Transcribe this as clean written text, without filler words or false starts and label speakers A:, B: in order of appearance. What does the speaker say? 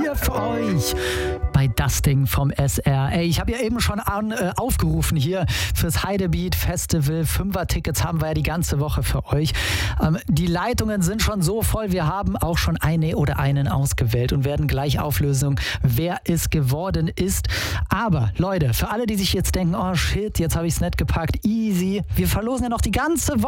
A: hier für euch bei Das Ding vom SR. Ey, ich habe ja eben schon aufgerufen hier fürs Heidebeat Festival. 5er-Tickets haben wir ja die ganze Woche für euch. Die Leitungen sind schon so voll. Wir haben auch schon eine oder einen ausgewählt und werden gleich auflösen, wer es geworden ist. Aber Leute, für alle, die sich jetzt denken, oh shit, jetzt habe ich es nicht gepackt, easy. Wir verlosen ja noch die ganze Woche